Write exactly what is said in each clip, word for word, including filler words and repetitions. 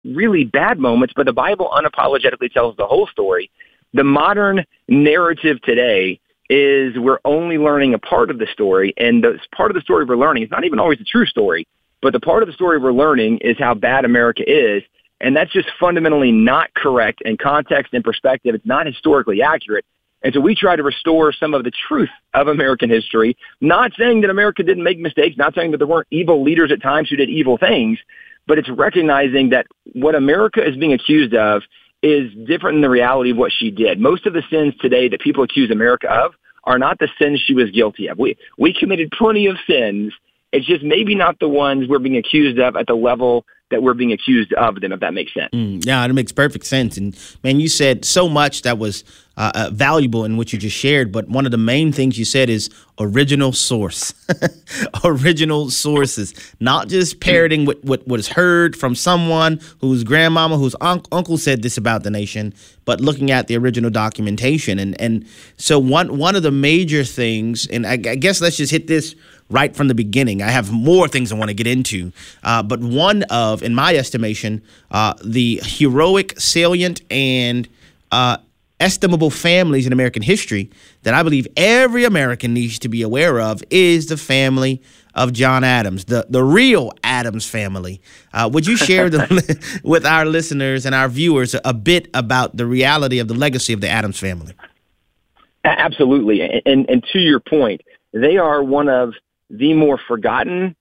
really bad moments, but the Bible unapologetically tells the whole story. The modern narrative today is we're only learning a part of the story, and the part of the story we're learning is not even always the true story, but the part of the story we're learning is how bad America is, and that's just fundamentally not correct in context and perspective. It's not historically accurate. And so we try to restore some of the truth of American history, not saying that America didn't make mistakes, not saying that there weren't evil leaders at times who did evil things, but it's recognizing that what America is being accused of is different than the reality of what she did. Most of the sins today that people accuse America of are not the sins she was guilty of. We we committed plenty of sins. It's just maybe not the ones we're being accused of at the level that we're being accused of them, if that makes sense. Mm, yeah, it makes perfect sense. And, man, you said so much that was uh, uh, valuable in what you just shared, but one of the main things you said is original source. Original sources, not just parroting what, what was heard from someone whose grandmama, whose un- uncle said this about the nation, but looking at the original documentation. And and so one, one of the major things, and I, I guess let's just hit this right from the beginning. I have more things I want to get into, uh, but one of, in my estimation, uh, the heroic, salient, and uh, estimable families in American history that I believe every American needs to be aware of is the family of John Adams, the, the real Adams family. Uh, would you share the, with our listeners and our viewers a, a bit about the reality of the legacy of the Adams family? Absolutely. And, and to your point, they are one of the more forgotten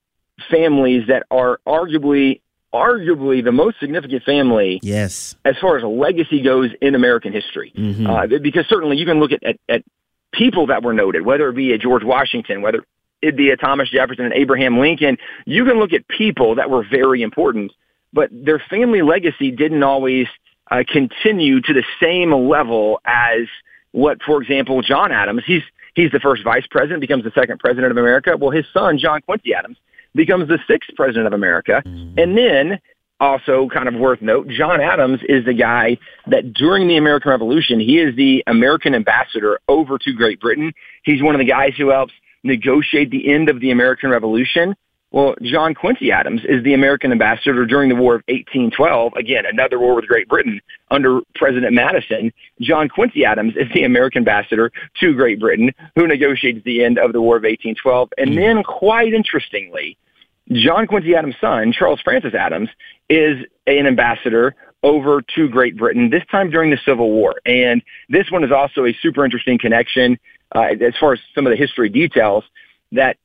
families that are arguably arguably the most significant family, yes, as far as a legacy goes in American history. Mm-hmm. Uh, because certainly you can look at, at, at people that were noted, whether it be a George Washington, whether it be a Thomas Jefferson and Abraham Lincoln. You can look at people that were very important, but their family legacy didn't always uh, continue to the same level as what, for example, John Adams, he's He's the first vice president, becomes the second president of America. Well, his son, John Quincy Adams, becomes the sixth president of America. Mm-hmm. And then, also kind of worth note, John Adams is the guy that during the American Revolution, he is the American ambassador over to Great Britain. He's one of the guys who helps negotiate the end of the American Revolution. Well, John Quincy Adams is the American ambassador during the War of eighteen twelve. Again, another war with Great Britain under President Madison. John Quincy Adams is the American ambassador to Great Britain who negotiates the end of the War of eighteen twelve. And mm. then, quite interestingly, John Quincy Adams' son, Charles Francis Adams, is an ambassador over to Great Britain, this time during the Civil War. And this one is also a super interesting connection uh, as far as some of the history details that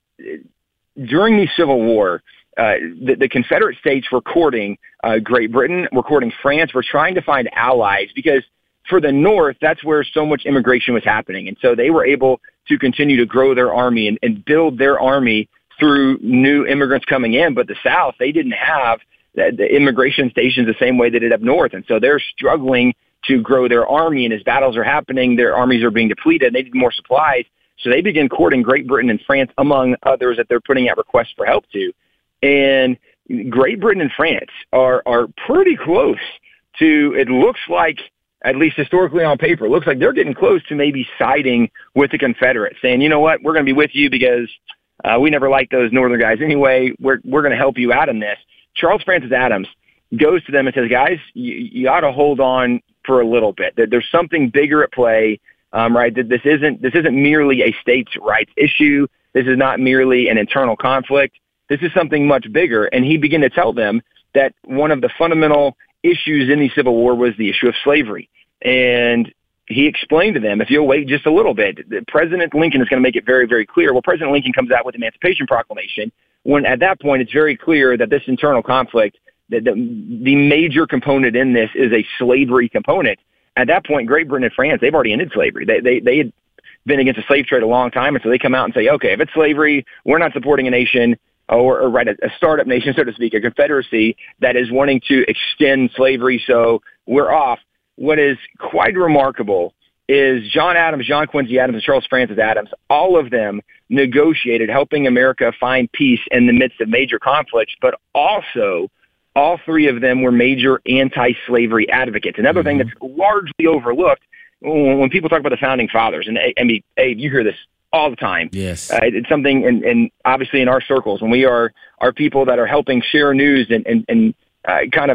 during the Civil War, uh, the, the Confederate States were courting uh, Great Britain, were courting France, were trying to find allies because for the North, that's where so much immigration was happening. And so they were able to continue to grow their army and, and build their army through new immigrants coming in. But the South, they didn't have the, the immigration stations the same way they did up north. And so they're struggling to grow their army. And as battles are happening, their armies are being depleted. And they need more supplies. So they begin courting Great Britain and France, among others that they're putting out requests for help to. And Great Britain and France are are pretty close to, it looks like, at least historically on paper, it looks like they're getting close to maybe siding with the Confederates, saying, you know what, we're going to be with you because uh, we never liked those Northern guys anyway. We're, we're going to help you out in this. Charles Francis Adams goes to them and says, guys, you, you ought to hold on for a little bit. There's something bigger at play. Um, right, that this isn't this isn't merely a states' rights issue. This is not merely an internal conflict. This is something much bigger. And he began to tell them that one of the fundamental issues in the Civil War was the issue of slavery. And he explained to them, if you'll wait just a little bit, President Lincoln is going to make it very, very clear. Well, President Lincoln comes out with the Emancipation Proclamation, when at that point it's very clear that this internal conflict, that the, the major component in this is a slavery component. At that point, Great Britain and France, they've already ended slavery. They they they had been against the slave trade a long time, and so they come out and say, okay, if it's slavery, we're not supporting a nation, or, or right, a, a startup nation, so to speak, a confederacy that is wanting to extend slavery, so we're off. What is quite remarkable is John Adams, John Quincy Adams, and Charles Francis Adams, all of them negotiated, helping America find peace in the midst of major conflicts, but also all three of them were major anti-slavery advocates. Another mm-hmm. thing that's largely overlooked when people talk about the Founding Fathers, and I mean, Abe, you hear this all the time. Yes. Uh, it's something, and, and obviously in our circles, when we are, are people that are helping share news and, and, and uh, kind of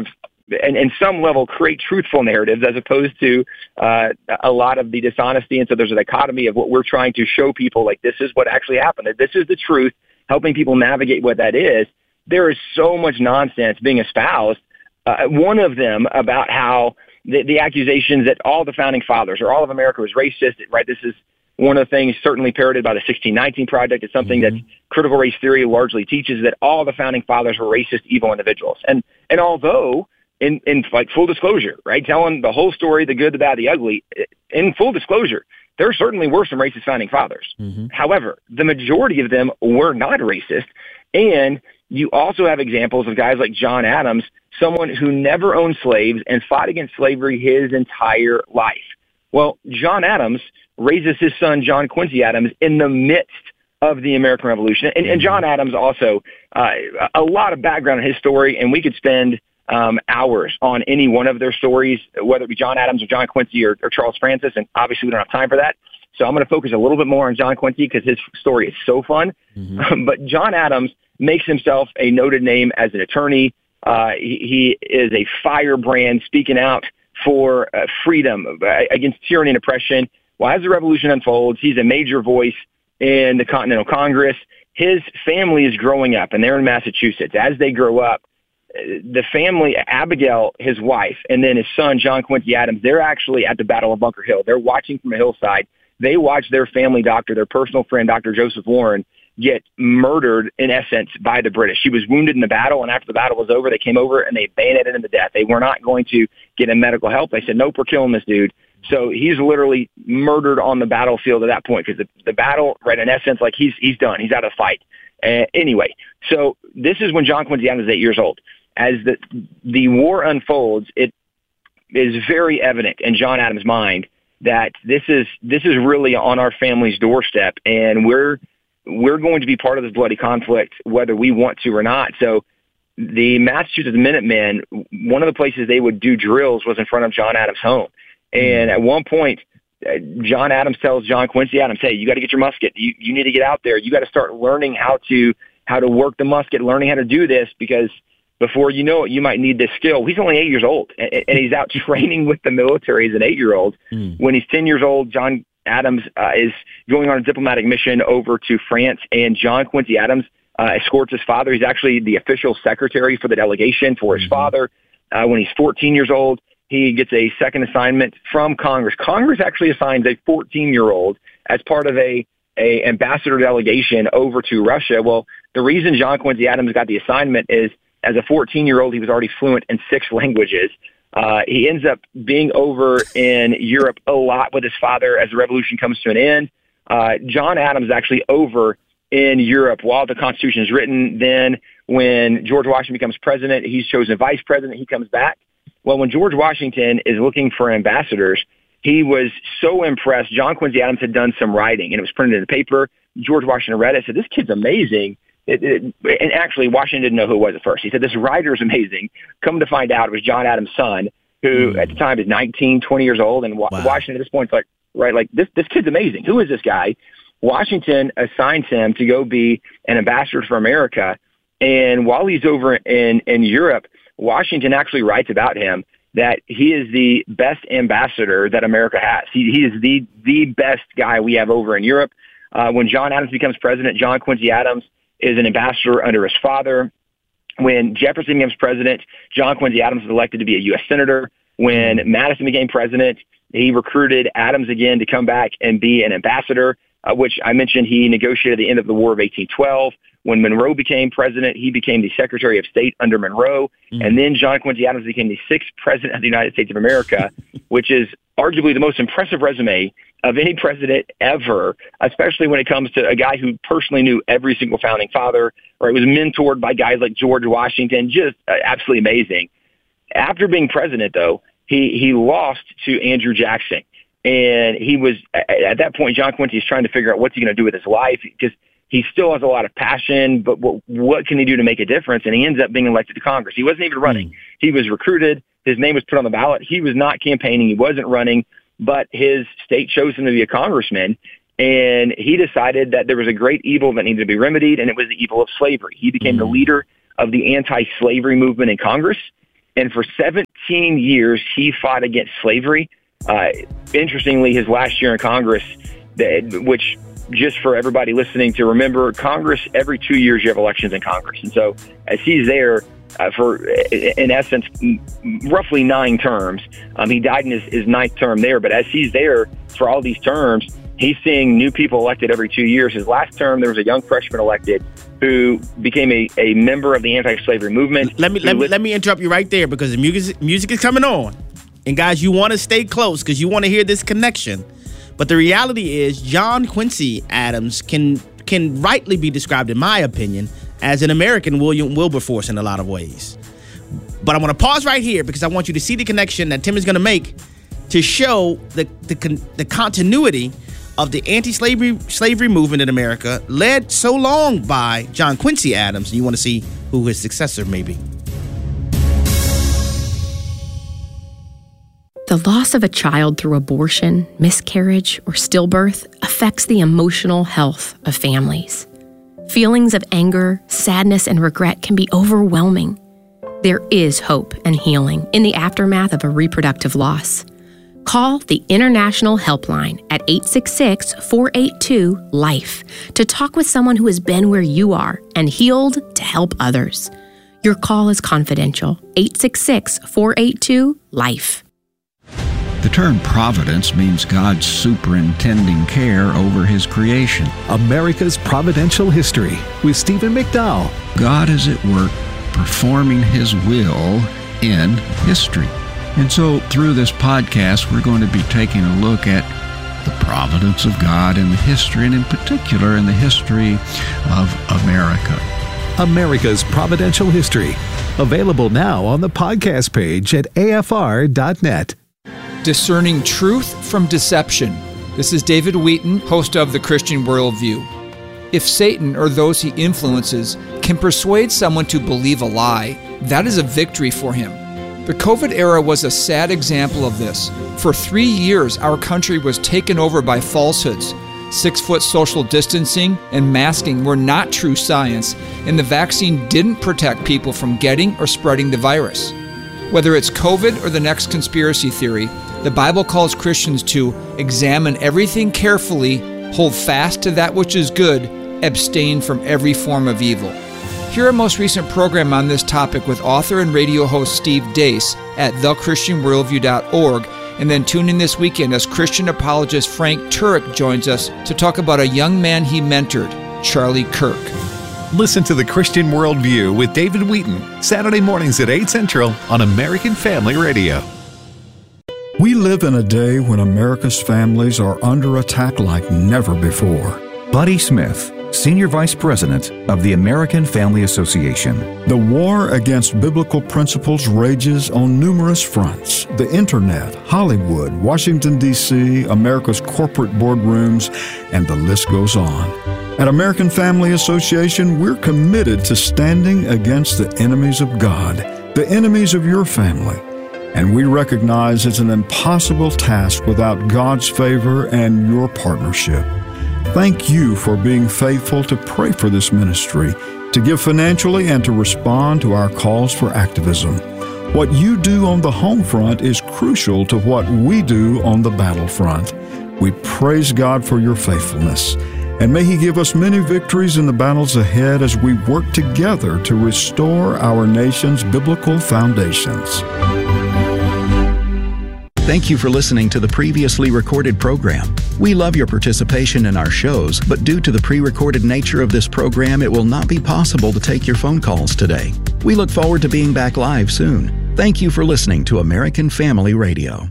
and, and some level create truthful narratives as opposed to uh, a lot of the dishonesty. And so there's a dichotomy of what we're trying to show people, like this is what actually happened. This is the truth, helping people navigate what that is. There is so much nonsense being espoused. Uh, one of them about how the, the accusations that all the founding fathers or all of America was racist, right? This is one of the things certainly parroted by the sixteen nineteen Project. It's something mm-hmm. that critical race theory largely teaches, that all the founding fathers were racist, evil individuals. And and although in, in like full disclosure, right, telling the whole story, the good, the bad, the ugly, in full disclosure, there certainly were some racist founding fathers. Mm-hmm. However, the majority of them were not racist. And you also have examples of guys like John Adams, someone who never owned slaves and fought against slavery his entire life. Well, John Adams raises his son, John Quincy Adams, in the midst of the American Revolution. And, and John Adams also, uh, a lot of background in his story, and we could spend um, hours on any one of their stories, whether it be John Adams or John Quincy or, or Charles Francis, and obviously we don't have time for that. So I'm going to focus a little bit more on John Quincy because his story is so fun. Mm-hmm. But John Adams makes himself a noted name as an attorney. Uh, he, he is a firebrand speaking out for uh, freedom, uh, against tyranny and oppression. Well, as the revolution unfolds, he's a major voice in the Continental Congress. His family is growing up, and they're in Massachusetts. As they grow up, the family, Abigail, his wife, and then his son, John Quincy Adams, they're actually at the Battle of Bunker Hill. They're watching from a hillside. They watch their family doctor, their personal friend, Doctor Joseph Warren, get murdered, in essence, by the British. She was wounded in the battle, and after the battle was over, they came over and they bayoneted him to death. They were not going to get him medical help. They said, nope, we're killing this dude. So he's literally murdered on the battlefield at that point because the, the battle, right, in essence, like he's he's done. He's out of the fight. Uh, anyway, so this is when John Quincy Adams is eight years old. As the the war unfolds, it is very evident in John Adams' mind that this is this is really on our family's doorstep, and we're we're going to be part of this bloody conflict, whether we want to or not. So the Massachusetts Minutemen, one of the places they would do drills was in front of John Adams' home. And at one point, uh, John Adams tells John Quincy Adams, hey, you got to get your musket. You, you need to get out there. You got to start learning how to how to work the musket, learning how to do this, because before you know it, you might need this skill. He's only eight years old, and, and he's out training with the military as an eight-year-old. Mm. When he's ten years old, John Adams uh, is going on a diplomatic mission over to France, and John Quincy Adams uh, escorts his father. He's actually the official secretary for the delegation for his mm-hmm. father. Uh, when he's fourteen years old, he gets a second assignment from Congress. Congress actually assigns a fourteen-year-old as part of a, a ambassador delegation over to Russia. Well, the reason John Quincy Adams got the assignment is as a fourteen-year-old, he was already fluent in six languages. Uh, he ends up being over in Europe a lot with his father as the revolution comes to an end. Uh, John Adams is actually over in Europe while the Constitution is written. Then when George Washington becomes president, he's chosen vice president. He comes back. Well, when George Washington is looking for ambassadors, he was so impressed. John Quincy Adams had done some writing, and it was printed in the paper. George Washington read it, said, this kid's amazing. It, it, and actually, Washington didn't know who it was at first. He said, this writer is amazing. Come to find out, it was John Adams' son, who mm. at the time is nineteen, twenty years old. And wow. Washington at this point is like, right, like, this, this kid's amazing. Who is this guy? Washington assigns him to go be an ambassador for America. And while he's over in, in Europe, Washington actually writes about him that he is the best ambassador that America has. He, he is the the best guy we have over in Europe. Uh, when John Adams becomes president, John Quincy Adams is an ambassador under his father. When Jefferson becomes president, John Quincy Adams is elected to be a U S senator. When Madison became president, he recruited Adams again to come back and be an ambassador, uh, which I mentioned he negotiated the end of the War of eighteen twelve. When Monroe became president, he became the Secretary of State under Monroe. Mm. And then John Quincy Adams became the sixth president of the United States of America, which is arguably the most impressive resume of any president ever, especially when it comes to a guy who personally knew every single founding father, or was mentored by guys like George Washington. Just uh, absolutely amazing. After being president, though, he, he lost to Andrew Jackson. And he was, at that point, John Quincy is trying to figure out what's he going to do with his life, because he still has a lot of passion, but what, what can he do to make a difference? And he ends up being elected to Congress. He wasn't even running. Mm. He was recruited. His name was put on the ballot. He was not campaigning. He wasn't running, but his state chose him to be a congressman. And he decided that there was a great evil that needed to be remedied, and it was the evil of slavery. He became mm. the leader of the anti-slavery movement in Congress. And for seventeen years, he fought against slavery. Uh, interestingly, his last year in Congress, that, which just for everybody listening to remember, Congress, every two years you have elections in Congress. And so as he's there uh, for, in essence, roughly nine terms, um, he died in his, his ninth term there. But as he's there for all these terms, he's seeing new people elected every two years. His last term, there was a young freshman elected who became a, a member of the anti-slavery movement. Let me let me, let me interrupt you right there because the music, music is coming on. And guys, you want to stay close because you want to hear this connection. But the reality is John Quincy Adams can can rightly be described, in my opinion, as an American William Wilberforce in a lot of ways. But I want to pause right here because I want you to see the connection that Tim is going to make to show the the, the continuity of the anti-slavery slavery movement in America, led so long by John Quincy Adams. And you want to see who his successor may be. The loss of a child through abortion, miscarriage, or stillbirth affects the emotional health of families. Feelings of anger, sadness, and regret can be overwhelming. There is hope and healing in the aftermath of a reproductive loss. Call the International Helpline at eight six six, four eight two, LIFE to talk with someone who has been where you are and healed to help others. Your call is confidential. eight six six, four eight two, LIFE. The term providence means God's superintending care over His creation. America's Providential History with Stephen McDowell. God is at work performing His will in history. And so through this podcast, we're going to be taking a look at the providence of God in the history, and in particular in the history of America. America's Providential History. Available now on the podcast page at A F R dot net. Discerning truth from deception. This is David Wheaton, host of The Christian Worldview. If Satan or those he influences can persuade someone to believe a lie, that is a victory for him. The COVID era was a sad example of this. For three years, our country was taken over by falsehoods. Six-foot social distancing and masking were not true science, and the vaccine didn't protect people from getting or spreading the virus. Whether it's COVID or the next conspiracy theory, the Bible calls Christians to examine everything carefully, hold fast to that which is good, abstain from every form of evil. Hear our most recent program on this topic with author and radio host Steve Deace at the christian worldview dot org, and then tune in this weekend as Christian apologist Frank Turek joins us to talk about a young man he mentored, Charlie Kirk. Listen to The Christian Worldview with David Wheaton, Saturday mornings at eight Central on American Family Radio. We live in a day when America's families are under attack like never before. Buddy Smith, Senior Vice President of the American Family Association. The war against biblical principles rages on numerous fronts. The internet, Hollywood, Washington, D C, America's corporate boardrooms, and the list goes on. At American Family Association, we're committed to standing against the enemies of God, the enemies of your family. And we recognize it's an impossible task without God's favor and your partnership. Thank you for being faithful to pray for this ministry, to give financially, and to respond to our calls for activism. What you do on the home front is crucial to what we do on the battlefront. We praise God for your faithfulness. And may He give us many victories in the battles ahead as we work together to restore our nation's biblical foundations. Thank you for listening to the previously recorded program. We love your participation in our shows, but due to the pre-recorded nature of this program, it will not be possible to take your phone calls today. We look forward to being back live soon. Thank you for listening to American Family Radio.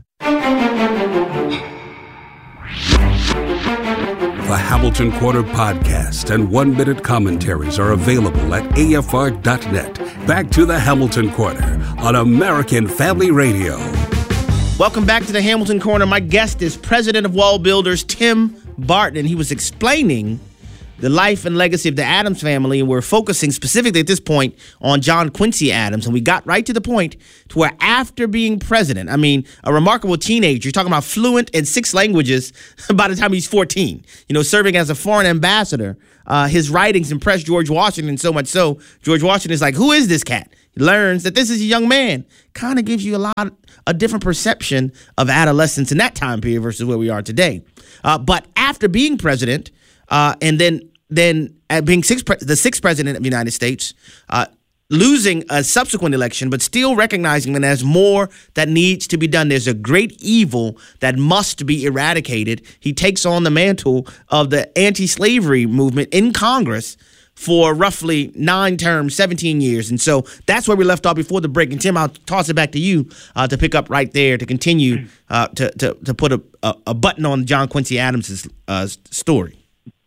The Hamilton Corner podcast and one-minute commentaries are available at A F R dot net. Back to the Hamilton Corner on American Family Radio. Welcome back to the Hamilton Corner. My guest is President of Wall Builders, Tim Barton. He was explaining the life and legacy of the Adams family, and we're focusing specifically at this point on John Quincy Adams. And we got right to the point to where after being president, I mean, a remarkable teenager, you're talking about fluent in six languages by the time he's fourteen, you know, serving as a foreign ambassador. Uh, his writings impressed George Washington so much so, George Washington is like, who is this cat? He learns that this is a young man. Kind of gives you a lot, a different perception of adolescence in that time period versus where we are today. Uh, but after being president, uh, and then then uh, being sixth pre- the sixth president of the United States, uh, losing a subsequent election, but still recognizing that there's more that needs to be done. There's a great evil that must be eradicated. He takes on the mantle of the anti-slavery movement in Congress for roughly nine terms, seventeen years. And so that's where we left off before the break. And Tim, I'll toss it back to you uh, to pick up right there to continue uh, to, to, to put a, a, a button on John Quincy Adams' uh, story.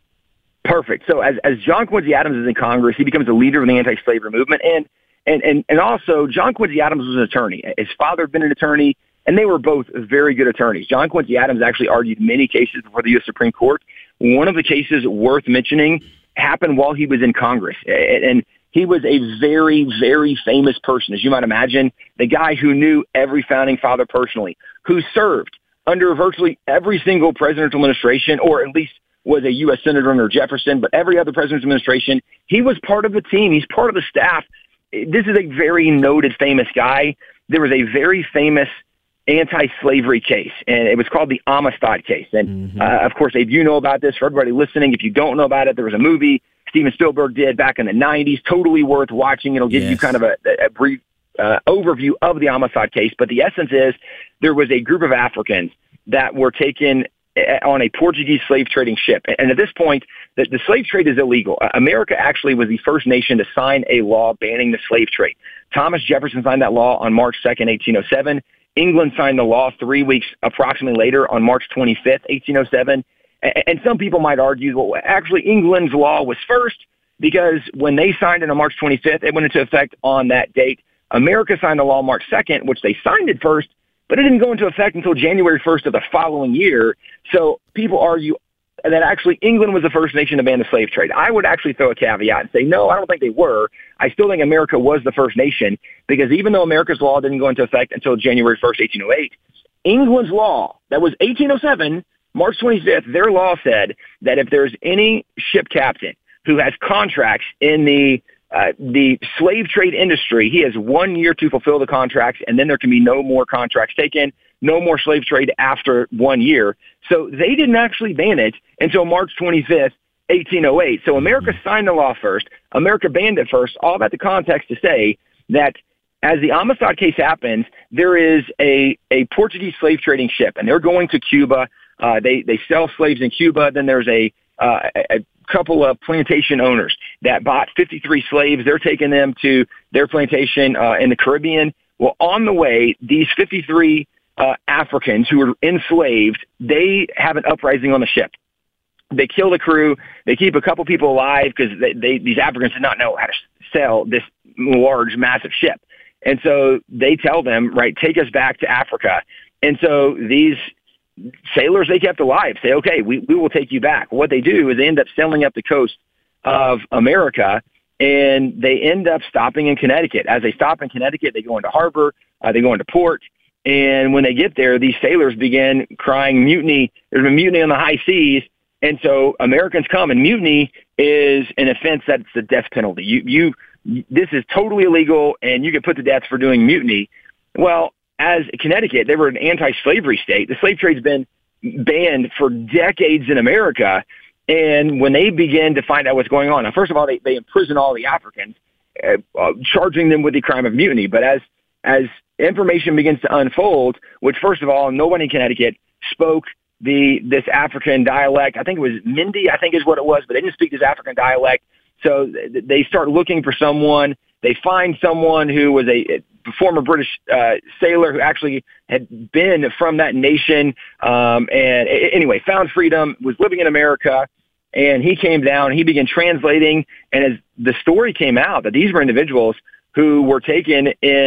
Perfect. So as, as John Quincy Adams is in Congress, he becomes a leader of the anti-slavery movement. And, and, and, and also, John Quincy Adams was an attorney. His father had been an attorney, and they were both very good attorneys. John Quincy Adams actually argued many cases before the U S Supreme Court. One of the cases worth mentioning happened while he was in Congress. And he was a very, very famous person, as you might imagine, the guy who knew every founding father personally, who served under virtually every single presidential administration, or at least was a U S Senator under Jefferson, but every other president's administration, he was part of the team. He's part of the staff. This is a very noted, famous guy. There was a very famous anti-slavery case, and it was called the Amistad case. And, mm-hmm. uh, of course, if you know about this, for everybody listening, if you don't know about it, there was a movie Steven Spielberg did back in the nineties, totally worth watching. It'll give yes. you kind of a, a brief uh, overview of the Amistad case. But the essence is there was a group of Africans that were taken on a Portuguese slave trading ship. And at this point, the, the slave trade is illegal. America actually was the first nation to sign a law banning the slave trade. Thomas Jefferson signed that law on March second, eighteen oh seven. England signed the law three weeks approximately later on March twenty-fifth, eighteen oh seven. And some people might argue, well, actually England's law was first because when they signed it on March twenty-fifth, it went into effect on that date. America signed the law March second, which they signed it first, but it didn't go into effect until January first of the following year. So people argue that actually England was the first nation to ban the slave trade. I would actually throw a caveat and say, no, I don't think they were. I still think America was the first nation because even though America's law didn't go into effect until January first, eighteen oh eight, England's law, that was eighteen oh seven, March twenty-fifth, their law said that if there's any ship captain who has contracts in the Uh, the slave trade industry, he has one year to fulfill the contracts, and then there can be no more contracts taken, no more slave trade after one year. So they didn't actually ban it until March twenty-fifth, eighteen oh eight. So America signed the law first. America banned it first. All that the context to say that as the Amistad case happens, there is a, a Portuguese slave trading ship, and they're going to Cuba. Uh, they, they sell slaves in Cuba. Then there's a, uh, a couple of plantation owners that bought fifty-three slaves. They're taking them to their plantation uh, in the Caribbean. Well, on the way, these fifty-three uh, Africans who were enslaved, they have an uprising on the ship. They kill the crew. They keep a couple people alive because they, they, these Africans did not know how to sail this large, massive ship. And so they tell them, right, take us back to Africa. And so these sailors they kept alive say, okay, we, we will take you back. What they do is they end up sailing up the coast of America, and they end up stopping in Connecticut. As they stop in Connecticut, they go into harbor, uh, they go into port, and when they get there, these sailors begin crying mutiny. There's a mutiny on the high seas, and so Americans come, and mutiny is an offense that's the death penalty. You, you, this is totally illegal, and you get put to death for doing mutiny. Well, as Connecticut, they were an anti-slavery state. The slave trade's been banned for decades in America. And when they begin to find out what's going on, now, first of all, they, they imprison all the Africans, uh, uh, charging them with the crime of mutiny. But as as information begins to unfold, which, first of all, nobody in Connecticut spoke the this African dialect. I think it was Mindy, I think is what it was, but they didn't speak this African dialect. So th- they start looking for someone. They find someone who was a, a former British uh, sailor who actually had been from that nation, um, and a- anyway, found freedom, was living in America, and he came down, he began translating, and as the story came out that these were individuals who were taken in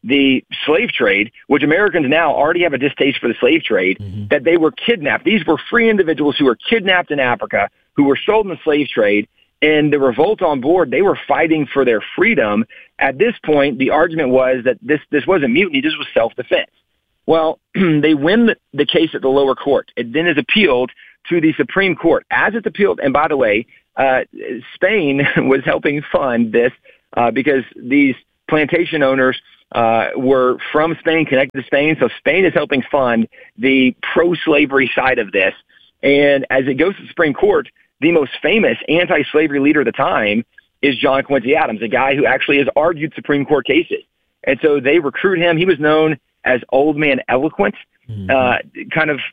the slave trade, which Americans now already have a distaste for the slave trade, mm-hmm. that they were kidnapped. These were free individuals who were kidnapped in Africa, who were sold in the slave trade, and the revolt on board, they were fighting for their freedom. At this point, the argument was that this, this wasn't mutiny, this was self-defense. Well, they win the, the case at the lower court. It then is appealed to the Supreme Court. As it's appealed, and by the way, uh, Spain was helping fund this uh, because these plantation owners uh, were from Spain, connected to Spain. So Spain is helping fund the pro-slavery side of this. And as it goes to the Supreme Court, the most famous anti-slavery leader at the time is John Quincy Adams, a guy who actually has argued Supreme Court cases. And so they recruit him. He was known as Old Man Eloquent, mm-hmm. uh, kind of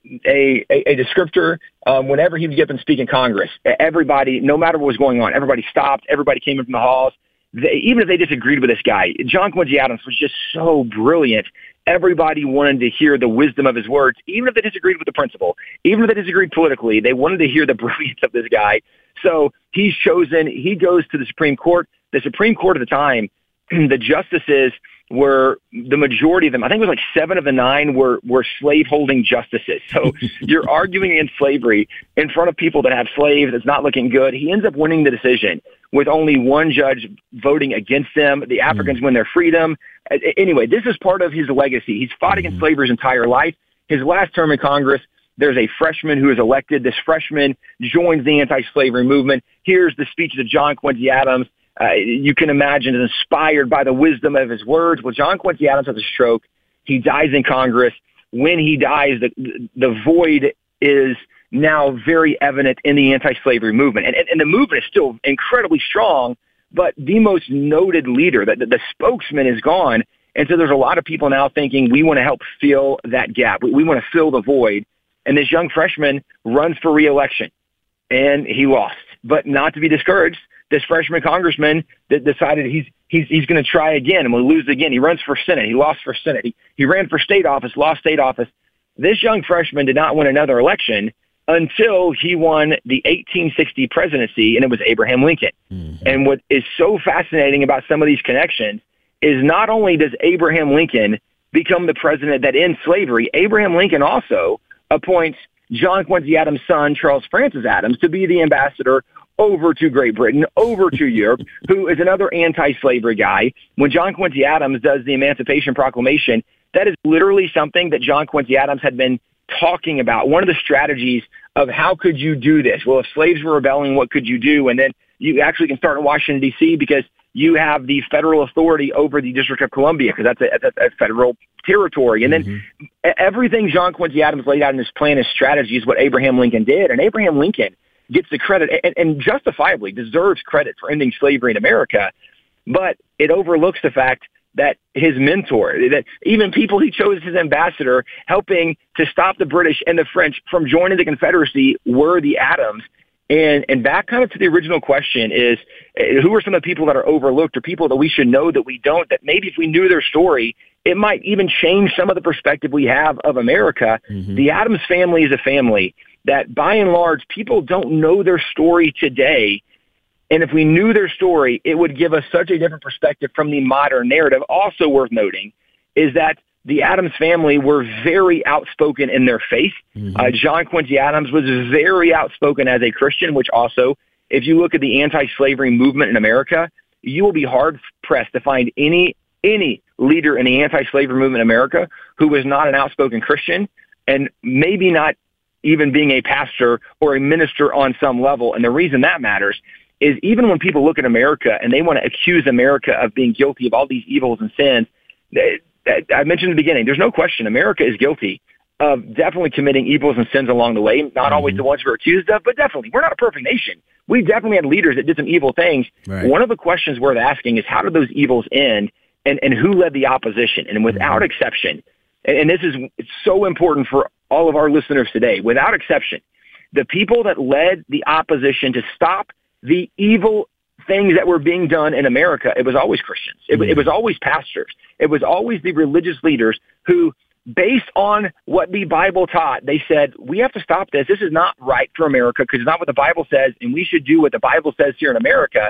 a, a, a descriptor. Um, whenever he would get up and speak in Congress, everybody, no matter what was going on, everybody stopped. Everybody came in from the halls. They, even if they disagreed with this guy, John Quincy Adams was just so brilliant. Everybody wanted to hear the wisdom of his words, even if they disagreed with the principle, even if they disagreed politically, they wanted to hear the brilliance of this guy. So he's chosen, he goes to the Supreme Court. The Supreme Court at the time, the justices were, the majority of them, I think it was like seven of the nine were, were slave-holding justices. So you're arguing against slavery in front of people that have slaves. It's not looking good. He ends up winning the decision with only one judge voting against them. The Africans mm. win their freedom. Anyway, this is part of his legacy. He's fought mm. against slavery his entire life. His last term in Congress, there's a freshman who is elected. This freshman joins the anti-slavery movement. Here's the speeches of John Quincy Adams. Uh, you can imagine is inspired by the wisdom of his words. Well, John Quincy Adams has a stroke. He dies in Congress. When he dies, the, the void is now very evident in the anti-slavery movement. And, and, and the movement is still incredibly strong, but the most noted leader, the, the, the spokesman is gone. And so there's a lot of people now thinking we want to help fill that gap. We, we want to fill the void. And this young freshman runs for re-election, and he lost. But not to be discouraged, this freshman congressman that decided he's he's he's going to try again and will lose again. He runs for Senate. He lost for Senate. He, he ran for state office, lost state office. This young freshman did not win another election until he won the eighteen sixty presidency, and it was Abraham Lincoln. Mm-hmm. And what is so fascinating about some of these connections is not only does Abraham Lincoln become the president that ends slavery, Abraham Lincoln also appoints John Quincy Adams' son, Charles Francis Adams, to be the ambassador over to Great Britain, over to Europe, who is another anti-slavery guy. When John Quincy Adams does the Emancipation Proclamation, that is literally something that John Quincy Adams had been talking about. One of the strategies of how could you do this? Well, if slaves were rebelling, what could you do? And then you actually can start in Washington, D C, because you have the federal authority over the District of Columbia, because that's a, that's a federal territory. And then mm-hmm. everything John Quincy Adams laid out in his plan, his strategy, is what Abraham Lincoln did. And Abraham Lincoln gets the credit, and, and justifiably deserves credit for ending slavery in America, but it overlooks the fact that his mentor, that even people he chose as ambassador, helping to stop the British and the French from joining the Confederacy, were the Adams. And and back kind of to the original question is, who are some of the people that are overlooked, or people that we should know that we don't, that maybe if we knew their story, it might even change some of the perspective we have of America. Mm-hmm. The Adams family is a family that by and large, people don't know their story today. And if we knew their story, it would give us such a different perspective from the modern narrative. Also worth noting is that the Adams family were very outspoken in their faith. Mm-hmm. Uh, John Quincy Adams was very outspoken as a Christian, which also, if you look at the anti-slavery movement in America, you will be hard-pressed to find any any leader in the anti-slavery movement in America who was not an outspoken Christian, and maybe not even being a pastor or a minister on some level. And the reason that matters is even when people look at America and they want to accuse America of being guilty of all these evils and sins, they, I mentioned in the beginning, there's no question America is guilty of definitely committing evils and sins along the way. Not mm-hmm. always the ones we're accused of, but definitely. We're not a perfect nation. We definitely had leaders that did some evil things. Right. One of the questions worth asking is, how did those evils end, and, and who led the opposition? And without mm-hmm. exception, and, and this is it's so important for all of our listeners today, without exception, the people that led the opposition to stop the evil things that were being done in America, it was always Christians. It, mm. it was always pastors. It was always the religious leaders who, based on what the Bible taught, they said, we have to stop this. This is not right for America because it's not what the Bible says, and we should do what the Bible says here in America.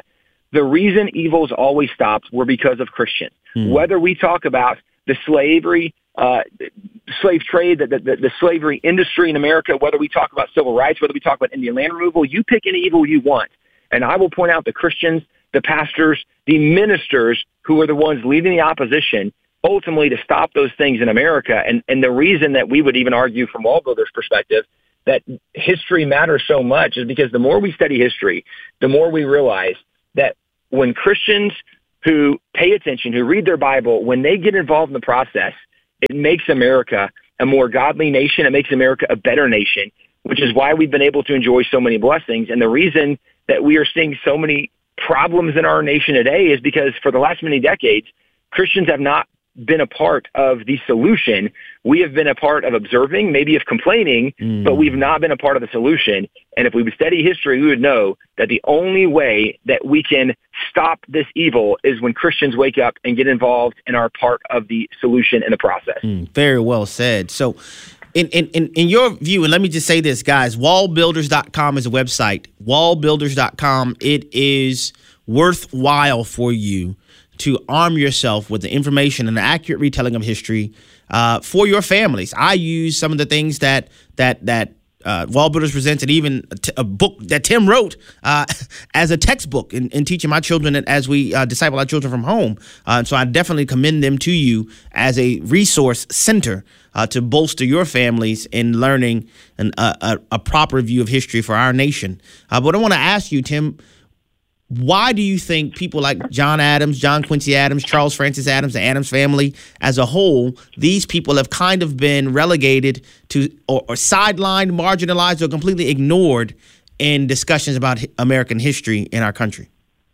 the reason evils always stopped were because of Christians. Mm. Whether we talk about the slavery, uh, slave trade, the, the, the slavery industry in America, whether we talk about civil rights, whether we talk about Indian land removal, you pick any evil you want. And I will point out the Christians, the pastors, the ministers who are the ones leading the opposition ultimately to stop those things in America. And, and the reason that we would even argue from Wall Builders' perspective that history matters so much is because the more we study history, the more we realize that when Christians who pay attention, who read their Bible, when they get involved in the process, it makes America a more godly nation. It makes America a better nation, which is why we've been able to enjoy so many blessings. And the reason that we are seeing so many problems in our nation today is because for the last many decades, Christians have not been a part of the solution. We have been a part of observing, maybe of complaining, mm. but we've not been a part of the solution. And if we would study history, we would know that the only way that we can stop this evil is when Christians wake up and get involved and are part of the solution in the process. Mm, very well said. So in, in, in, in your view, and let me just say this, guys, wall builders dot com is a website. wall builders dot com. It is worthwhile for you to arm yourself with the information and the accurate retelling of history uh, for your families. I use some of the things that that that uh, Wall Builders presents, and even a, t- a book that Tim wrote uh, as a textbook in, in teaching my children as we uh, disciple our children from home. Uh, so I definitely commend them to you as a resource center uh, to bolster your families in learning an, uh, a, a proper view of history for our nation. Uh, but I want to ask you, Tim, why do you think people like John Adams, John Quincy Adams, Charles Francis Adams, the Adams family as a whole, these people have kind of been relegated to or, or sidelined, marginalized, or completely ignored in discussions about American history in our country?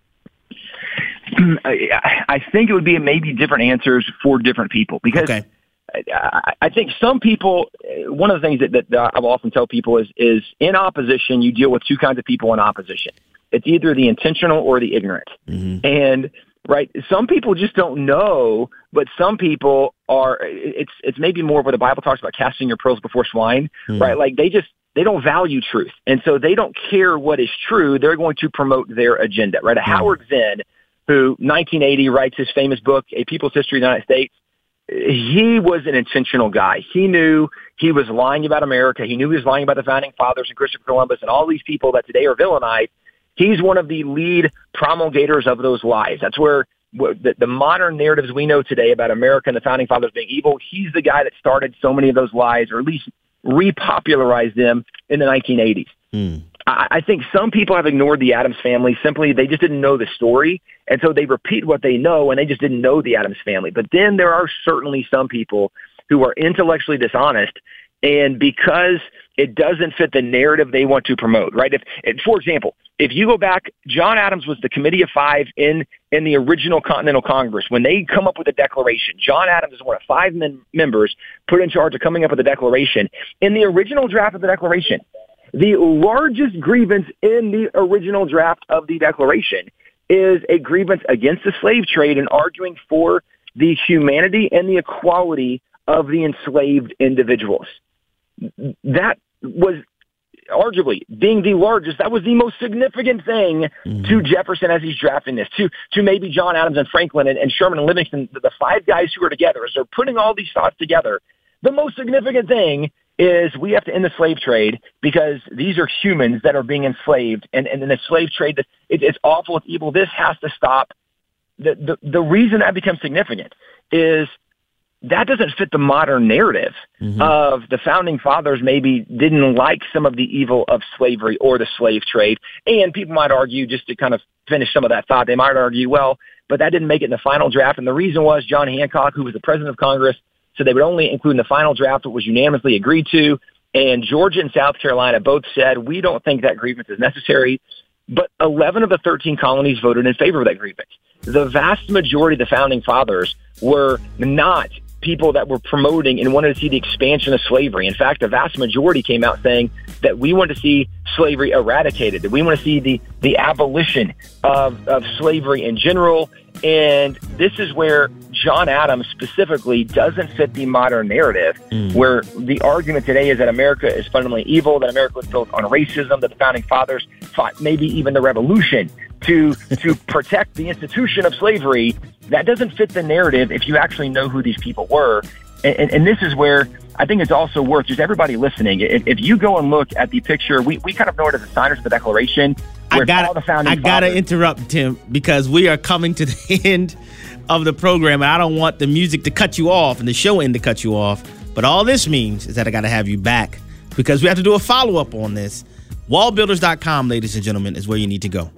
I think it would be maybe different answers for different people because okay. I, I think some people, one of the things that, that I will often tell people is, is in opposition, you deal with two kinds of people in opposition. It's either the intentional or the ignorant. Mm-hmm. And right, some people just don't know, but some people are, it's it's maybe more where the Bible talks about casting your pearls before swine, mm-hmm. right? Like they just, they don't value truth. And so they don't care what is true. They're going to promote their agenda, right? Mm-hmm. Howard Zinn, who nineteen eighty writes his famous book, A People's History of the United States, he was an intentional guy. He knew he was lying about America. He knew he was lying about the founding fathers and Christopher Columbus and all these people that today are villainized. He's one of the lead promulgators of those lies. That's where the, the modern narratives we know today about America and the founding fathers being evil, he's the guy that started so many of those lies, or at least repopularized them in the nineteen eighties. Mm. I, I think some people have ignored the Addams family. Simply, they just didn't know the story, and so they repeat what they know, and they just didn't know the Addams family. But then there are certainly some people who are intellectually dishonest, and because it doesn't fit the narrative they want to promote, right? If, if, for example, if you go back, John Adams was the Committee of Five in, in the original Continental Congress. When they come up with a declaration, John Adams is one of five men, members put in charge of coming up with a declaration. In the original draft of the declaration, the largest grievance in the original draft of the declaration is a grievance against the slave trade and arguing for the humanity and the equality of the enslaved individuals. That was arguably being the largest. That was the most significant thing mm-hmm. to Jefferson as he's drafting this, to to maybe John Adams and Franklin and, and Sherman and Livingston, the five guys who are together, as they're putting all these thoughts together. The most significant thing is we have to end the slave trade because these are humans that are being enslaved, and, and in the slave trade, it, it's awful, it's evil. This has to stop. The, the, the reason that becomes significant is that doesn't fit the modern narrative mm-hmm. of the founding fathers maybe didn't like some of the evil of slavery or the slave trade. And people might argue, just to kind of finish some of that thought, they might argue, well, but that didn't make it in the final draft. And the reason was John Hancock, who was the president of Congress, said they would only include in the final draft what was unanimously agreed to. And Georgia and South Carolina both said, we don't think that grievance is necessary. But eleven of the thirteen colonies voted in favor of that grievance. The vast majority of the founding fathers were not people that were promoting and wanted to see the expansion of slavery. In fact, the vast majority came out saying that we want to see slavery eradicated, that we want to see the, the abolition of, of slavery in general. And this is where John Adams specifically doesn't fit the modern narrative, mm. where the argument today is that America is fundamentally evil, that America was built on racism, that the founding fathers fought maybe even the revolution to to protect the institution of slavery. That doesn't fit the narrative if you actually know who these people were. And, and, and this is where I think it's also worth just everybody listening. If, if you go and look at the picture, we, we kind of know it as the signers of the Declaration. I got I got to interrupt, Tim, because we are coming to the end of the program. And I don't want the music to cut you off and the show end to cut you off. But all this means is that I got to have you back because we have to do a follow-up on this. wall builders dot com, ladies and gentlemen, is where you need to go.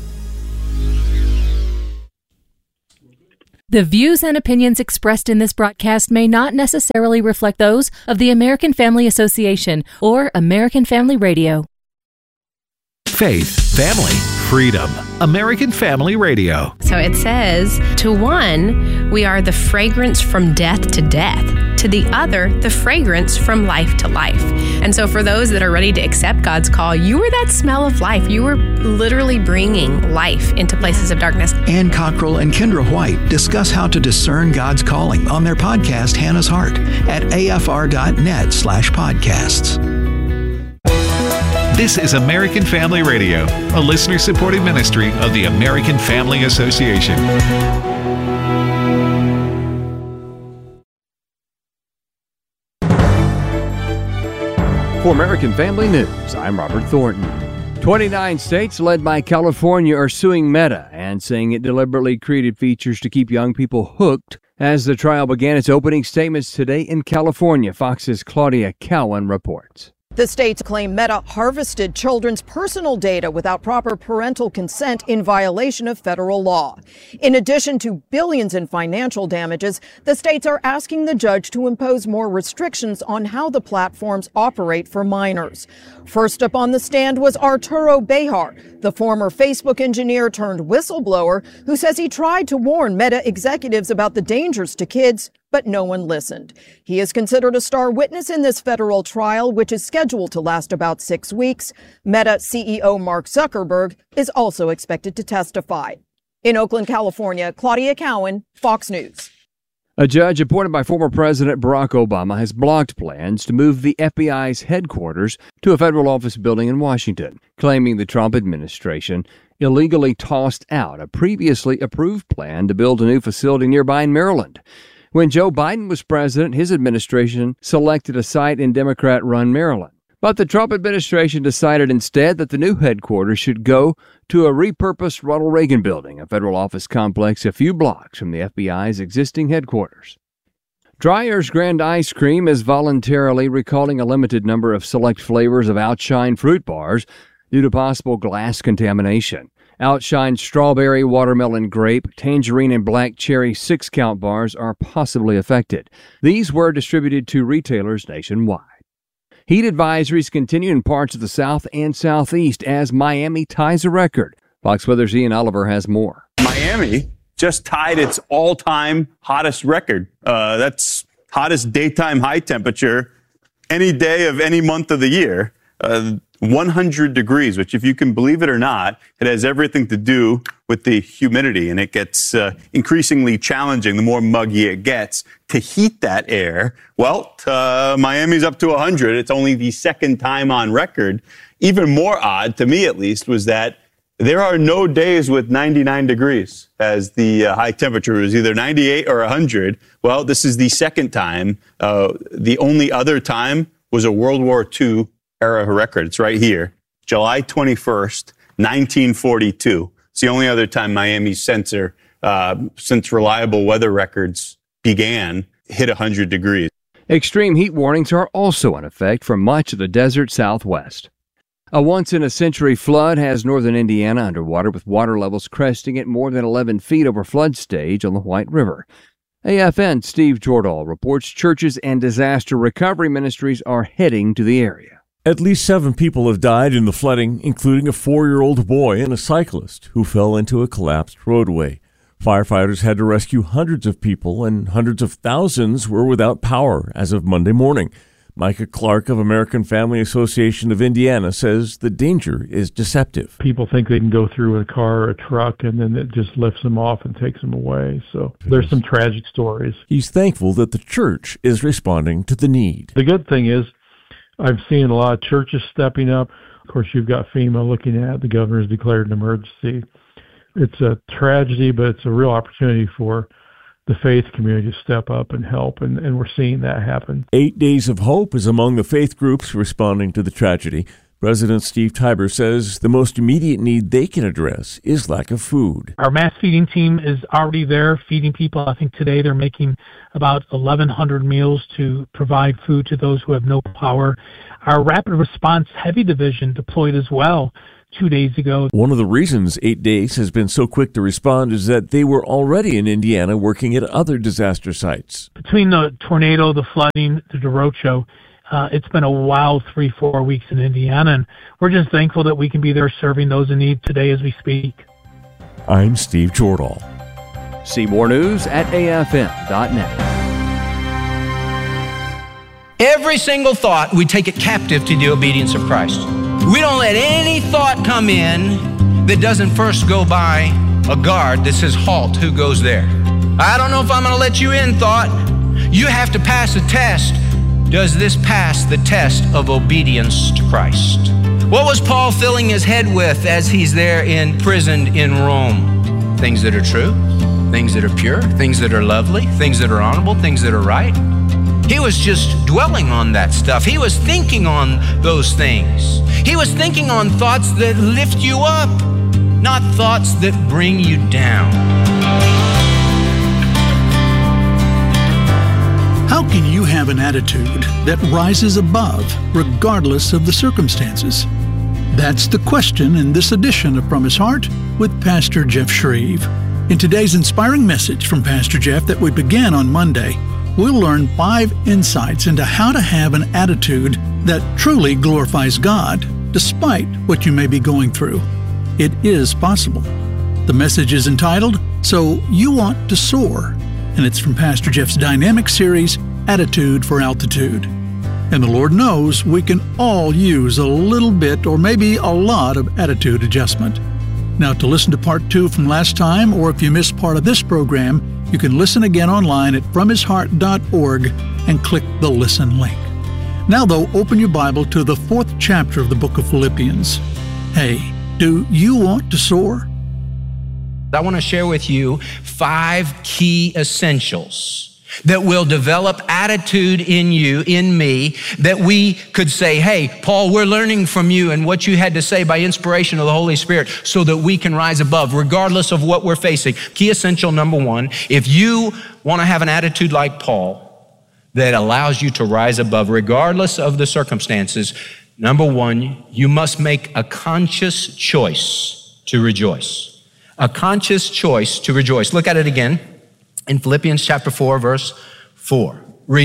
The views and opinions expressed in this broadcast may not necessarily reflect those of the American Family Association or American Family Radio. Faith, family, freedom. American Family Radio. So it says, to one, we are the fragrance from death to death. To the other, the fragrance from life to life. And so for those that are ready to accept God's call, you were that smell of life. You were literally bringing life into places of darkness. Ann Cockrell and Kendra White discuss how to discern God's calling on their podcast, Hannah's Heart, at afr.net slash podcasts. This is American Family Radio, a listener-supported ministry of the American Family Association. For American Family News, I'm Robert Thornton. twenty-nine states, led by California, are suing Meta and saying it deliberately created features to keep young people hooked. As the trial began its opening statements today in California, Fox's Claudia Cowan reports. The states claim Meta harvested children's personal data without proper parental consent in violation of federal law. In addition to billions in financial damages, the states are asking the judge to impose more restrictions on how the platforms operate for minors. First up on the stand was Arturo Bejar, the former Facebook engineer turned whistleblower who says he tried to warn Meta executives about the dangers to kids, but no one listened. He is considered a star witness in this federal trial, which is scheduled to last about six weeks. Meta C E O Mark Zuckerberg is also expected to testify. In Oakland, California, Claudia Cowan, Fox News. A judge appointed by former President Barack Obama has blocked plans to move the F B I's headquarters to a federal office building in Washington, claiming the Trump administration illegally tossed out a previously approved plan to build a new facility nearby in Maryland. When Joe Biden was president, his administration selected a site in Democrat-run Maryland. But the Trump administration decided instead that the new headquarters should go to a repurposed Ronald Reagan building, a federal office complex a few blocks from the F B I's existing headquarters. Dreyer's Grand Ice Cream is voluntarily recalling a limited number of select flavors of Outshine fruit bars due to possible glass contamination. Outshine strawberry, watermelon, grape, tangerine, and black cherry six-count bars are possibly affected. These were distributed to retailers nationwide. Heat advisories continue in parts of the South and Southeast as Miami ties a record. Fox Weather's Ian Oliver has more. Miami just tied its all-time hottest record. Uh, that's hottest daytime high temperature any day of any month of the year. Uh, one hundred degrees, which if you can believe it or not, it has everything to do with the humidity, and it gets uh, increasingly challenging the more muggy it gets to heat that air. Well, uh, Miami's up to one hundred. It's only the second time on record. Even more odd, to me at least, was that there are no days with ninety-nine degrees as the uh, high temperature is either ninety-eight or one hundred. Well, this is the second time. Uh, the only other time was a World War Two era record. It's right here, July twenty-first, nineteen forty-two. It's the only other time Miami's sensor, uh, since reliable weather records began, hit one hundred degrees. Extreme heat warnings are also in effect for much of the desert Southwest. A once-in-a-century flood has northern Indiana underwater, with water levels cresting at more than eleven feet over flood stage on the White River. A F N's Steve Jordahl reports churches and disaster recovery ministries are heading to the area. At least seven people have died in the flooding, including a four-year-old boy and a cyclist who fell into a collapsed roadway. Firefighters had to rescue hundreds of people, and hundreds of thousands were without power as of Monday morning. Micah Clark of American Family Association of Indiana says the danger is deceptive. People think they can go through a car or a truck and then it just lifts them off and takes them away. So there's some tragic stories. He's thankful that the church is responding to the need. The good thing is I've seen a lot of churches stepping up. Of course, you've got FEMA looking at it. The governor's declared an emergency. It's a tragedy, but it's a real opportunity for the faith community to step up and help, and, and we're seeing that happen. Eight Days of Hope is among the faith groups responding to the tragedy. President Steve Tiber says the most immediate need they can address is lack of food. Our mass feeding team is already there feeding people. I think today they're making about eleven hundred meals to provide food to those who have no power. Our rapid response heavy division deployed as well two days ago. One of the reasons Eight Days has been so quick to respond is that they were already in Indiana working at other disaster sites. Between the tornado, the flooding, the derecho, uh, it's been a wild three, four weeks in Indiana, and we're just thankful that we can be there serving those in need today as we speak. I'm Steve Jordahl. See more news at A F M dot net. Every single thought, we take it captive to the obedience of Christ. We don't let any thought come in that doesn't first go by a guard that says, halt, who goes there? I don't know if I'm going to let you in, thought. You have to pass a test. Does this pass the test of obedience to Christ? What was Paul filling his head with as he's there imprisoned in Rome? Things that are true, things that are pure, things that are lovely, things that are honorable, things that are right. He was just dwelling on that stuff. He was thinking on those things. He was thinking on thoughts that lift you up, not thoughts that bring you down. How can you have an attitude that rises above, regardless of the circumstances? That's the question in this edition of From His Heart with Pastor Jeff Shreve. In today's inspiring message from Pastor Jeff that we began on Monday, we'll learn five insights into how to have an attitude that truly glorifies God, despite what you may be going through. It is possible. The message is entitled, So You Want to Soar, and it's from Pastor Jeff's dynamic series, Attitude for Altitude. And the Lord knows we can all use a little bit or maybe a lot of attitude adjustment. Now, to listen to part two from last time, or if you missed part of this program, you can listen again online at from his heart dot org and click the Listen link. Now, though, open your Bible to the fourth chapter of the book of Philippians. Hey, do you want to soar? I want to share with you five key essentials that will develop attitude in you, in me, that we could say, hey, Paul, we're learning from you and what you had to say by inspiration of the Holy Spirit so that we can rise above, regardless of what we're facing. Key essential number one, if you want to have an attitude like Paul that allows you to rise above, regardless of the circumstances, number one, you must make a conscious choice to rejoice. A conscious choice to rejoice. Look at it again. In Philippians chapter four, verse four,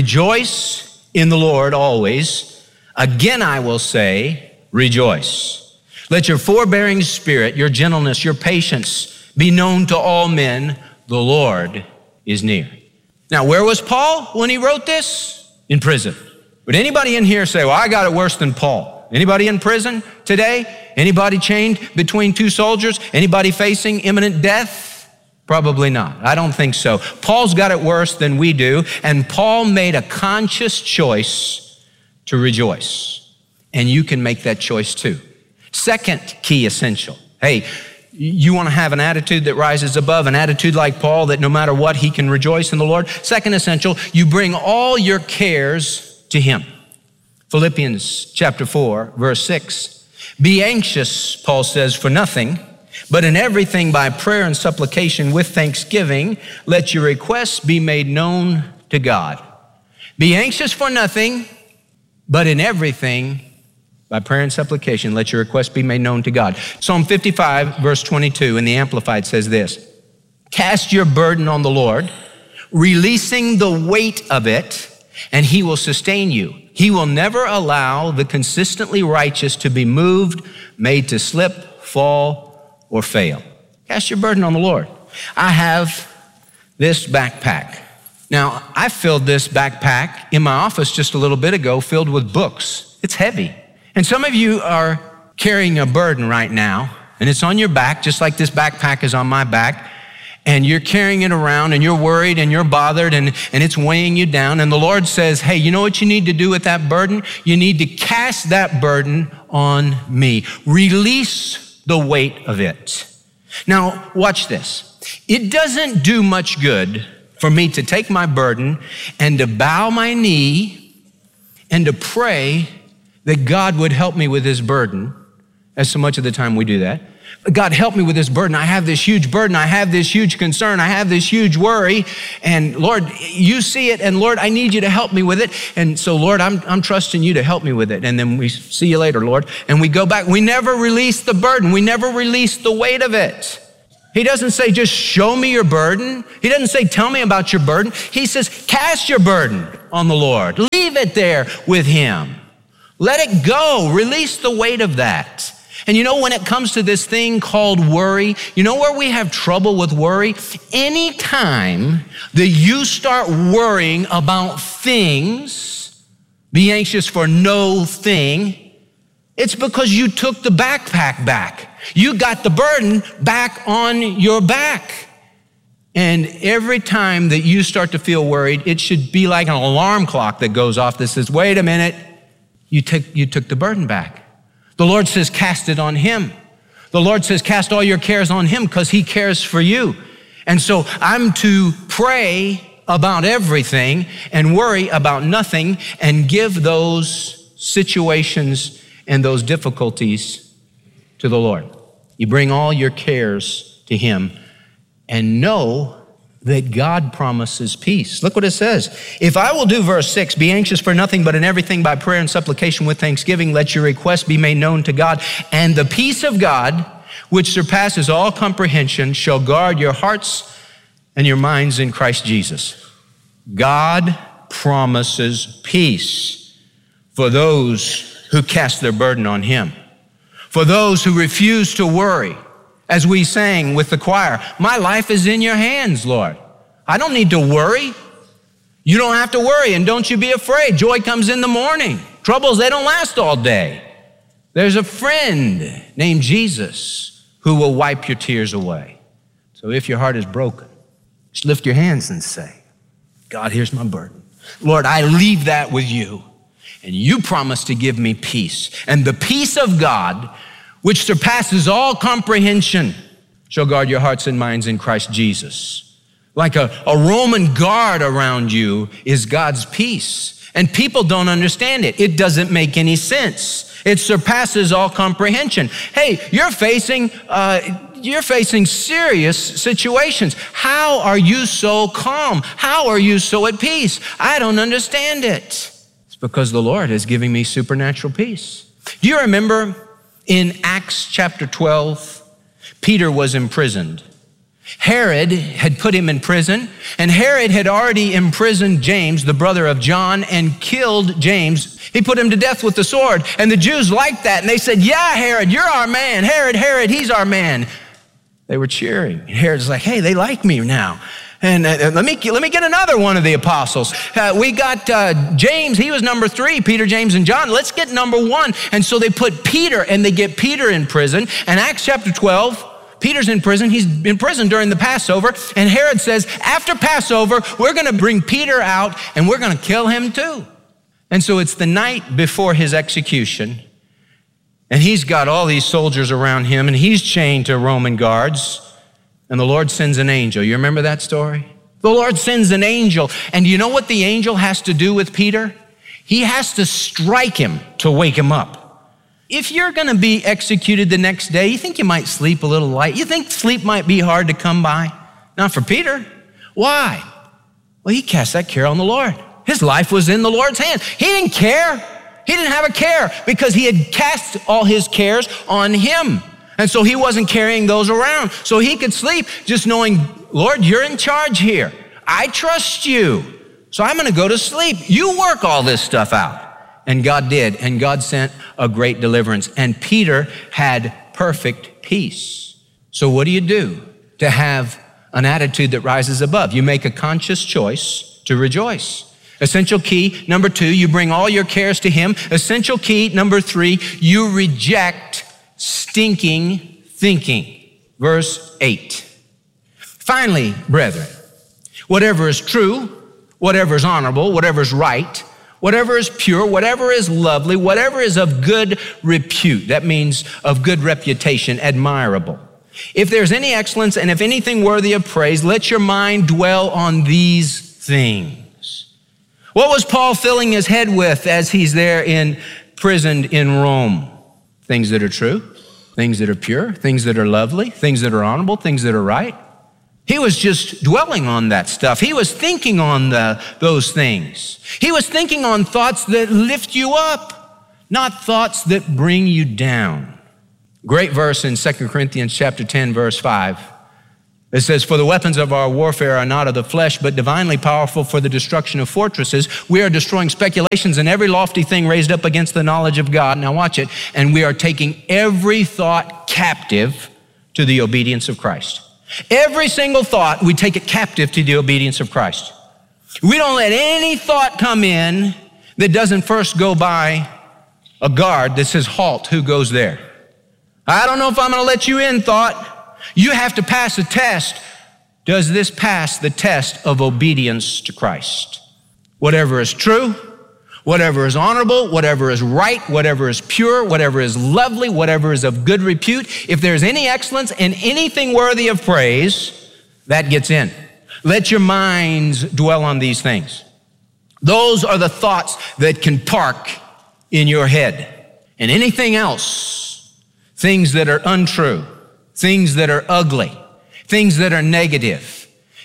rejoice in the Lord always. Again, I will say, rejoice. Let your forbearing spirit, your gentleness, your patience be known to all men. The Lord is near. Now, where was Paul when he wrote this? In prison. Would anybody in here say, well, I got it worse than Paul? Anybody in prison today? Anybody chained between two soldiers? Anybody facing imminent death? Probably not. I don't think so. Paul's got it worse than we do, and Paul made a conscious choice to rejoice. And you can make that choice too. Second key essential. Hey, you want to have an attitude that rises above, an attitude like Paul that no matter what, he can rejoice in the Lord. Second essential, you bring all your cares to him. Philippians chapter four, verse six. Be anxious, Paul says, for nothing, but in everything by prayer and supplication with thanksgiving, let your requests be made known to God. Be anxious for nothing, but in everything by prayer and supplication, let your requests be made known to God. Psalm fifty-five, verse twenty-two in the Amplified says this, cast your burden on the Lord, releasing the weight of it, and he will sustain you. He will never allow the consistently righteous to be moved, made to slip, fall, or fail. Cast your burden on the Lord. I have this backpack. Now, I filled this backpack in my office just a little bit ago, filled with books. It's heavy. And some of you are carrying a burden right now, and it's on your back, just like this backpack is on my back. And you're carrying it around, and you're worried, and you're bothered, and, and it's weighing you down. And the Lord says, hey, you know what you need to do with that burden? You need to cast that burden on me. Release the weight of it. Now, watch this. It doesn't do much good for me to take my burden and to bow my knee and to pray that God would help me with this burden, as so much of the time we do that. God, help me with this burden. I have this huge burden. I have this huge concern. I have this huge worry. And Lord, you see it. And Lord, I need you to help me with it. And so, Lord, I'm, I'm trusting you to help me with it. And then we see you later, Lord. And we go back. We never release the burden. We never release the weight of it. He doesn't say, just show me your burden. He doesn't say, tell me about your burden. He says, cast your burden on the Lord. Leave it there with him. Let it go. Release the weight of that. And you know, when it comes to this thing called worry, you know where we have trouble with worry? Anytime that you start worrying about things, be anxious for no thing, it's because you took the backpack back. You got the burden back on your back. And every time that you start to feel worried, it should be like an alarm clock that goes off that says, wait a minute, you took, you took the burden back. The Lord says, cast it on him. The Lord says, cast all your cares on him because he cares for you. And so I'm to pray about everything and worry about nothing and give those situations and those difficulties to the Lord. You bring all your cares to him and know that God promises peace. Look what it says. If I will do verse six, be anxious for nothing, but in everything by prayer and supplication with thanksgiving, let your requests be made known to God. And the peace of God, which surpasses all comprehension, shall guard your hearts and your minds in Christ Jesus. God promises peace for those who cast their burden on him. For those who refuse to worry. As we sang with the choir, my life is in your hands, Lord. I don't need to worry. You don't have to worry, and don't you be afraid. Joy comes in the morning. Troubles, they don't last all day. There's a friend named Jesus who will wipe your tears away. So if your heart is broken, just lift your hands and say, God, here's my burden. Lord, I leave that with you, and you promise to give me peace. And the peace of God, which surpasses all comprehension, shall guard your hearts and minds in Christ Jesus. Like a, a Roman guard around you is God's peace. And people don't understand it. It doesn't make any sense. It surpasses all comprehension. Hey, you're facing, uh, you're facing serious situations. How are you so calm? How are you so at peace? I don't understand it. It's because the Lord is giving me supernatural peace. Do you remember in Acts chapter twelve, Peter was imprisoned. Herod had put him in prison, and Herod had already imprisoned James, the brother of John, and killed James. He put him to death with the sword, and the Jews liked that, and they said, yeah, Herod, you're our man. Herod, Herod, he's our man. They were cheering. Herod's like, hey, they like me now. And uh, let me let me get another one of the apostles. Uh, we got uh, James. He was number three. Peter, James, and John. Let's get number one. And so they put Peter, and they get Peter in prison. And Acts chapter twelve, Peter's in prison. He's in prison during the Passover. And Herod says, after Passover, we're going to bring Peter out, and we're going to kill him too. And so it's the night before his execution. And he's got all these soldiers around him, and he's chained to Roman guards. And the Lord sends an angel. You remember that story? The Lord sends an angel. And you know what the angel has to do with Peter? He has to strike him to wake him up. If you're going to be executed the next day, you think you might sleep a little light. You think sleep might be hard to come by. Not for Peter. Why? Well, he cast that care on the Lord. His life was in the Lord's hands. He didn't care. He didn't have a care because he had cast all his cares on him. And so he wasn't carrying those around. So he could sleep just knowing, Lord, you're in charge here. I trust you. So I'm going to go to sleep. You work all this stuff out. And God did. And God sent a great deliverance. And Peter had perfect peace. So what do you do to have an attitude that rises above? You make a conscious choice to rejoice. Essential key number two, you bring all your cares to him. Essential key number three, you reject stinking thinking. Verse eight. Finally, brethren, whatever is true, whatever is honorable, whatever is right, whatever is pure, whatever is lovely, whatever is of good repute, that means of good reputation, admirable. If there's any excellence and if anything worthy of praise, let your mind dwell on these things. What was Paul filling his head with as he's there imprisoned in Rome? Things that are true, things that are pure, things that are lovely, things that are honorable, things that are right. He was just dwelling on that stuff. He was thinking on the, those things. He was thinking on thoughts that lift you up, not thoughts that bring you down. Great verse in Second Corinthians chapter ten, verse five. It says, for the weapons of our warfare are not of the flesh, but divinely powerful for the destruction of fortresses. We are destroying speculations and every lofty thing raised up against the knowledge of God. Now watch it. And we are taking every thought captive to the obedience of Christ. Every single thought, we take it captive to the obedience of Christ. We don't let any thought come in that doesn't first go by a guard that says, halt, who goes there? I don't know if I'm going to let you in, thought. You have to pass a test. Does this pass the test of obedience to Christ? Whatever is true, whatever is honorable, whatever is right, whatever is pure, whatever is lovely, whatever is of good repute, if there's any excellence and anything worthy of praise, that gets in. Let your minds dwell on these things. Those are the thoughts that can park in your head. And anything else, things that are untrue, things that are ugly, things that are negative,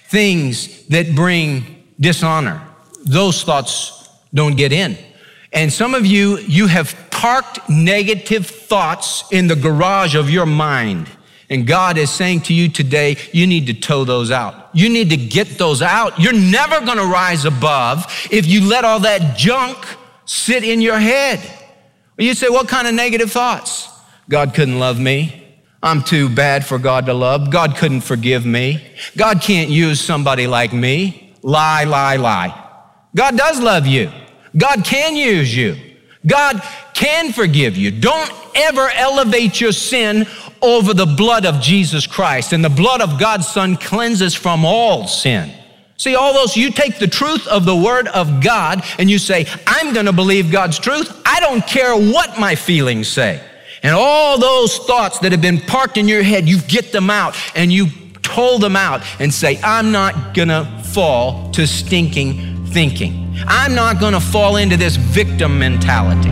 things that bring dishonor, those thoughts don't get in. And some of you, you have parked negative thoughts in the garage of your mind. And God is saying to you today, you need to tow those out. You need to get those out. You're never going to rise above if you let all that junk sit in your head. You say, what kind of negative thoughts? God couldn't love me. I'm too bad for God to love. God couldn't forgive me. God can't use somebody like me. Lie, lie, lie. God does love you. God can use you. God can forgive you. Don't ever elevate your sin over the blood of Jesus Christ. And the blood of God's Son cleanses from all sin. See, all those, you take the truth of the Word of God and you say, I'm going to believe God's truth. I don't care what my feelings say. And all those thoughts that have been parked in your head, you get them out and you toll them out and say, I'm not gonna fall to stinking thinking. I'm not gonna fall into this victim mentality.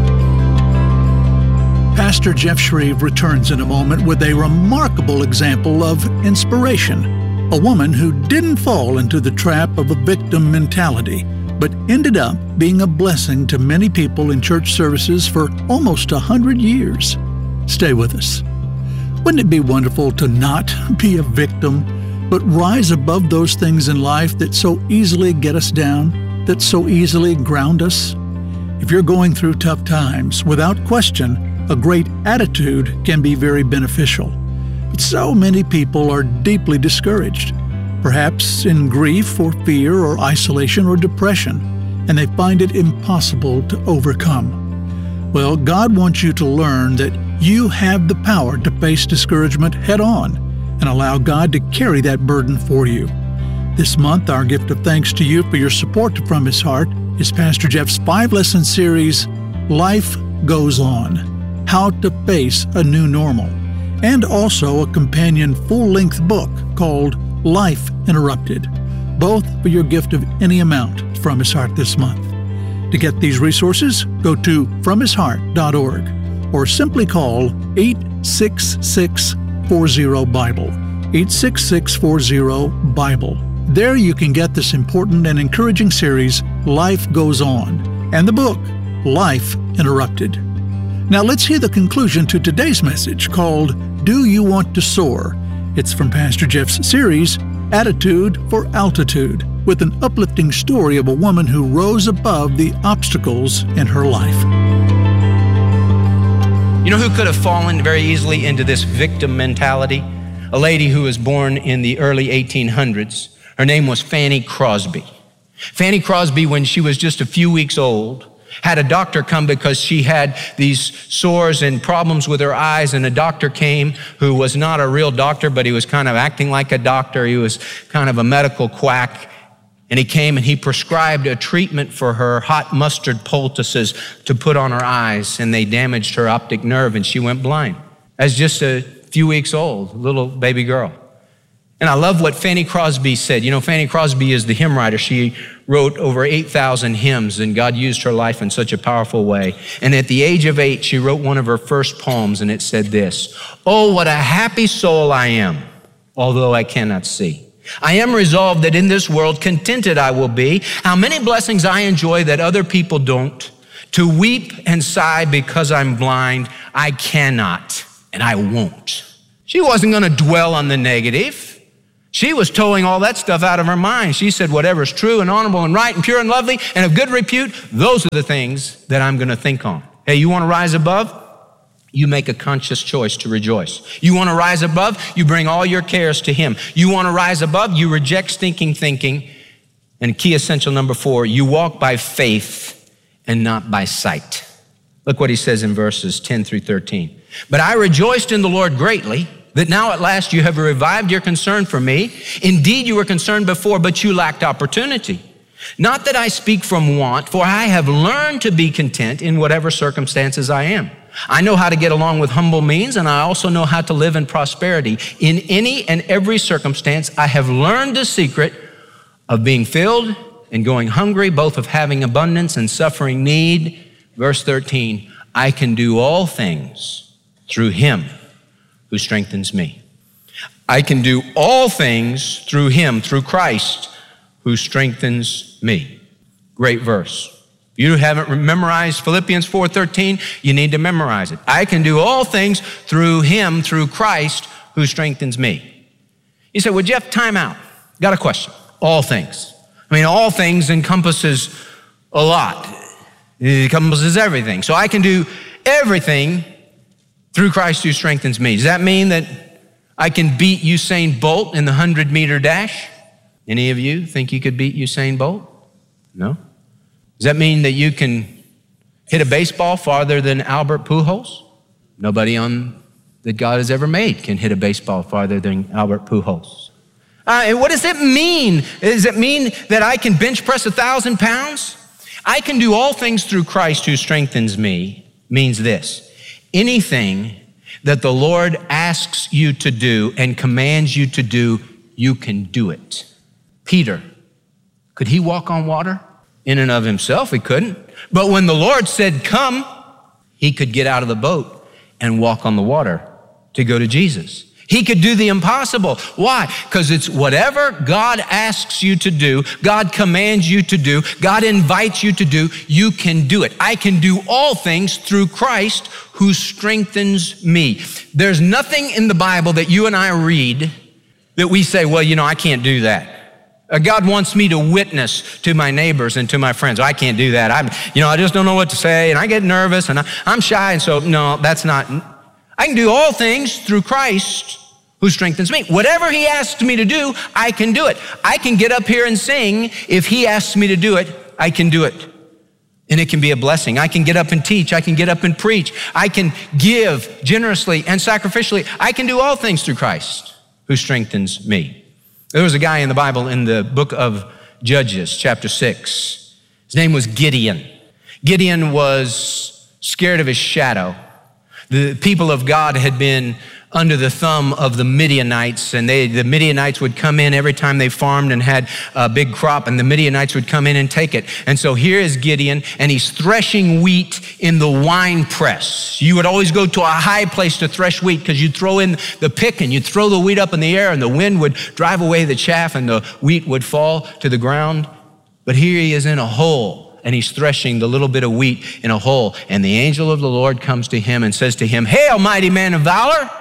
Pastor Jeff Shreve returns in a moment with a remarkable example of inspiration. A woman who didn't fall into the trap of a victim mentality, but ended up being a blessing to many people in church services for almost a hundred years. Stay with us. Wouldn't it be wonderful to not be a victim, but rise above those things in life that so easily get us down, that so easily ground us? If you're going through tough times, without question, a great attitude can be very beneficial. But so many people are deeply discouraged, perhaps in grief or fear or isolation or depression, and they find it impossible to overcome. Well, God wants you to learn that you have the power to face discouragement head on and allow God to carry that burden for you. This month, our gift of thanks to you for your support from His heart is Pastor Jeff's five-lesson series, Life Goes On, How to Face a New Normal, and also a companion full-length book called Life Interrupted, both for your gift of any amount from His heart this month. To get these resources, go to from his heart dot org or simply call eight six six, four zero, Bible, eight six six, four zero, Bible. There you can get this important and encouraging series, Life Goes On, and the book, Life Interrupted. Now let's hear the conclusion to today's message called, Do You Want to Soar? It's from Pastor Jeff's series, Attitude for Altitude, with an uplifting story of a woman who rose above the obstacles in her life. You know who could have fallen very easily into this victim mentality? A lady who was born in the early eighteen hundreds. Her name was Fanny Crosby. Fanny Crosby, when she was just a few weeks old, had a doctor come because she had these sores and problems with her eyes, and a doctor came who was not a real doctor, but he was kind of acting like a doctor. He was kind of a medical quack, and he came and he prescribed a treatment for her, hot mustard poultices to put on her eyes, and they damaged her optic nerve, and she went blind as just a few weeks old, little baby girl. And I love what Fanny Crosby said. You know, Fanny Crosby is the hymn writer. She wrote over eight thousand hymns, and God used her life in such a powerful way. And at the age of eight, she wrote one of her first poems, and it said this: "Oh, what a happy soul I am, although I cannot see. I am resolved that in this world contented I will be. How many blessings I enjoy that other people don't. To weep and sigh because I'm blind, I cannot and I won't." She wasn't going to dwell on the negative. She was towing all that stuff out of her mind. She said, whatever is true and honorable and right and pure and lovely and of good repute, those are the things that I'm going to think on. Hey, you want to rise above? You make a conscious choice to rejoice. You want to rise above? You bring all your cares to Him. You want to rise above? You reject stinking thinking. And key essential number four, you walk by faith and not by sight. Look what he says in verses ten through thirteen. "But I rejoiced in the Lord greatly, that now at last you have revived your concern for me. Indeed, you were concerned before, but you lacked opportunity. Not that I speak from want, for I have learned to be content in whatever circumstances I am. I know how to get along with humble means, and I also know how to live in prosperity. In any and every circumstance, I have learned the secret of being filled and going hungry, both of having abundance and suffering need." Verse thirteen, "I can do all things through Him who strengthens me." I can do all things through Him, through Christ, who strengthens me. Great verse. If you haven't memorized Philippians four thirteen, you need to memorize it. I can do all things through Him, through Christ, who strengthens me. You say, well, Jeff, time out. Got a question. All things. I mean, all things encompasses a lot. It encompasses everything. So I can do everything through Christ who strengthens me. Does that mean that I can beat Usain Bolt in the hundred meter dash? Any of you think you could beat Usain Bolt? No? Does that mean that you can hit a baseball farther than Albert Pujols? Nobody on that God has ever made can hit a baseball farther than Albert Pujols. Uh, and what does it mean? Does it mean that I can bench press a thousand pounds? I can do all things through Christ who strengthens me means this: anything that the Lord asks you to do and commands you to do, you can do it. Peter, could he walk on water? In and of himself, he couldn't. But when the Lord said, come, he could get out of the boat and walk on the water to go to Jesus. He could do the impossible. Why? Because it's whatever God asks you to do, God commands you to do, God invites you to do, you can do it. I can do all things through Christ who strengthens me. There's nothing in the Bible that you and I read that we say, well, you know, I can't do that. Uh, God wants me to witness to my neighbors and to my friends. I can't do that. I'm, you know, I just don't know what to say, and I get nervous, and I, I'm shy, and so, no, that's not. I can do all things through Christ who strengthens me. Whatever he asks me to do, I can do it. I can get up here and sing. If he asks me to do it, I can do it. And it can be a blessing. I can get up and teach. I can get up and preach. I can give generously and sacrificially. I can do all things through Christ who strengthens me. There was a guy in the Bible in the book of Judges, chapter six. His name was Gideon. Gideon was scared of his shadow. The people of God had been under the thumb of the Midianites, and they, the Midianites would come in every time they farmed and had a big crop, and the Midianites would come in and take it. And so here is Gideon, and he's threshing wheat in the wine press. You would always go to a high place to thresh wheat because you'd throw in the pick and you'd throw the wheat up in the air, and the wind would drive away the chaff and the wheat would fall to the ground. But here he is in a hole, and he's threshing the little bit of wheat in a hole, and the angel of the Lord comes to him and says to him, "Hail, mighty man of valor."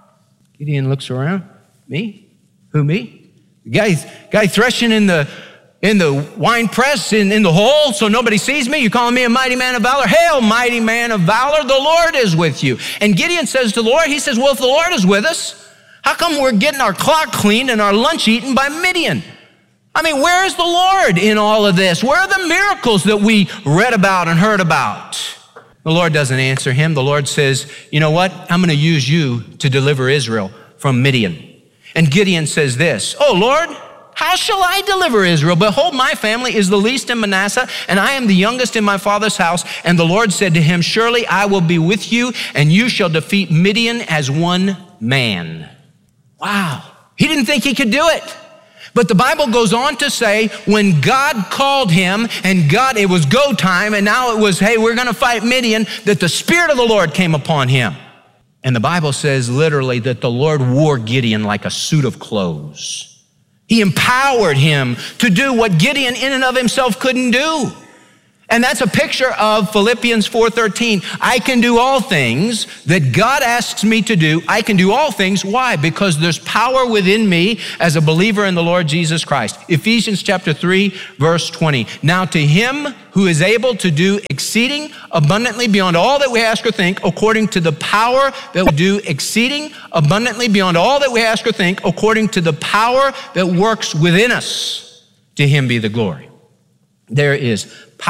Gideon looks around. Me? Who, me? The guy, guy threshing in the in the wine press, in, in the hole, so nobody sees me? You're calling me a mighty man of valor? Hail, mighty man of valor, the Lord is with you. And Gideon says to the Lord, he says, well, if the Lord is with us, how come we're getting our clock cleaned and our lunch eaten by Midian? I mean, where's the Lord in all of this? Where are the miracles that we read about and heard about? The Lord doesn't answer him. The Lord says, you know what? I'm going to use you to deliver Israel from Midian. And Gideon says this, oh, Lord, how shall I deliver Israel? Behold, my family is the least in Manasseh, and I am the youngest in my father's house. And the Lord said to him, surely I will be with you, and you shall defeat Midian as one man. Wow. He didn't think he could do it. But the Bible goes on to say when God called him and God, it was go time, and now it was, hey, we're going to fight Midian, that the Spirit of the Lord came upon him. And the Bible says literally that the Lord wore Gideon like a suit of clothes. He empowered him to do what Gideon in and of himself couldn't do. And that's a picture of Philippians four thirteen. I can do all things that God asks me to do. I can do all things. Why? Because there's power within me as a believer in the Lord Jesus Christ. Ephesians chapter three, verse twenty. Now to him who is able to do exceeding abundantly beyond all that we ask or think, according to the power that will do exceeding abundantly beyond all that we ask or think, according to the power that works within us. To him be the glory. There is